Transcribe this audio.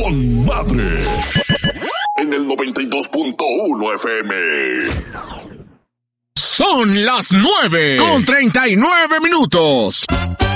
con madre. En el 92.1 FM. Son las 9:39.